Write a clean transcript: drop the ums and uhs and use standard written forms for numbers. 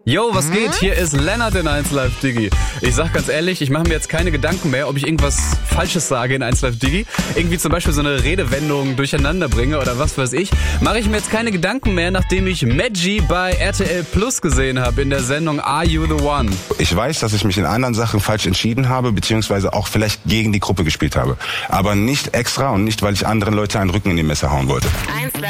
Yo, was geht? Hier ist Lennart in 1 Live Diggi. Ich sag ganz ehrlich, ich mache mir jetzt keine Gedanken mehr, ob ich irgendwas Falsches sage in 1 Live Diggi. Irgendwie zum Beispiel so eine Redewendung durcheinander bringe oder was weiß ich. Mache ich mir jetzt keine Gedanken mehr, nachdem ich Maggi bei RTL Plus gesehen habe in der Sendung Are You The One? Ich weiß, dass ich mich in anderen Sachen falsch entschieden habe, beziehungsweise auch vielleicht gegen die Gruppe gespielt habe. Aber nicht extra und nicht, weil ich anderen Leute einen Rücken in die Messer hauen wollte. 1